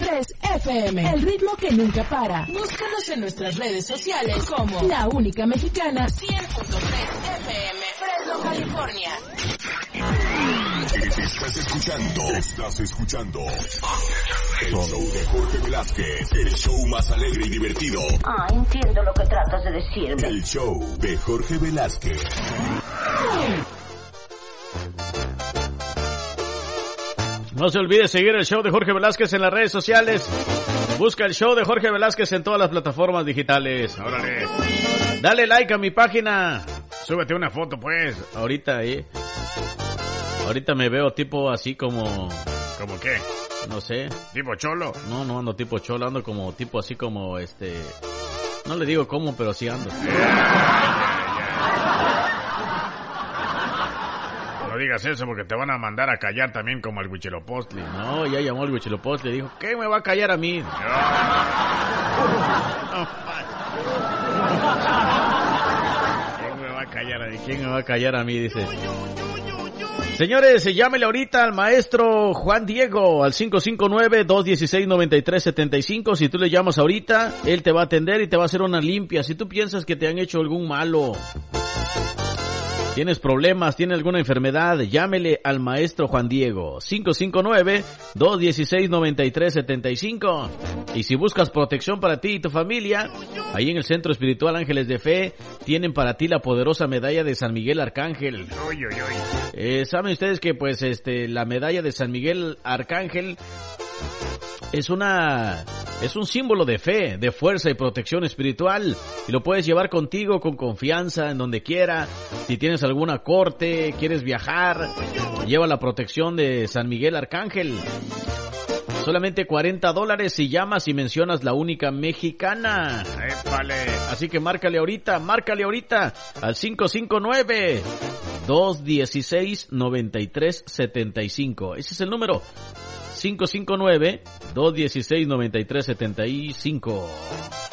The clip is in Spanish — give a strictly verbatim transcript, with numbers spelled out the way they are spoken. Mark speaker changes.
Speaker 1: tres F M, el ritmo que nunca para. Búscanos en nuestras redes sociales como La Única Mexicana cien punto tres F M, Fresno, California.
Speaker 2: Estás escuchando, estás escuchando el show de Jorge Velázquez, el show más alegre y divertido.
Speaker 3: Ah, entiendo lo que tratas de decirme.
Speaker 2: El show de Jorge Velázquez.
Speaker 4: No se olvide seguir el show de Jorge Velázquez en las redes sociales. Busca el show de Jorge Velázquez en todas las plataformas digitales. Órale. Dale like a mi página. Súbete una foto, pues. Ahorita ahí. ¿eh? Ahorita me veo tipo así como... ¿Como qué? No sé. ¿Tipo cholo? No, no ando tipo cholo. Ando como tipo así como este... No le digo cómo, pero sí ando. No digas eso porque te van a mandar a callar también como al Huitzilopochtli. No, ya llamó al Huitzilopochtli y dijo, ¿qué me va a callar a mí? ¿Quién me va a callar a mí? ¿Quién me va a callar a mí? Dice. Señores, llámele ahorita al maestro Juan Diego al cinco cinco nueve, dos uno seis, nueve tres siete cinco. Si tú le llamas ahorita, él te va a atender y te va a hacer una limpia. Si tú piensas que te han hecho algún malo, tienes problemas, tienes alguna enfermedad, llámele al maestro Juan Diego, cinco cinco nueve, dos uno seis, nueve tres siete cinco. Y si buscas protección para ti y tu familia, ahí en el Centro Espiritual Ángeles de Fe, tienen para ti la poderosa medalla de San Miguel Arcángel. Uy, uy, uy. Eh, ¿Saben ustedes que pues este la medalla de San Miguel Arcángel es una... es un símbolo de fe, de fuerza y protección espiritual, y lo puedes llevar contigo con confianza en donde quiera? Si tienes alguna corte, quieres viajar, lleva la protección de San Miguel Arcángel. Solamente cuarenta dólares si llamas y mencionas La Única Mexicana. ¡Épale! Así que márcale ahorita, márcale ahorita al cinco cinco nueve, dos uno seis, nueve tres siete cinco. Ese es el número. cinco cinco nueve, dos uno seis, nueve tres siete cinco.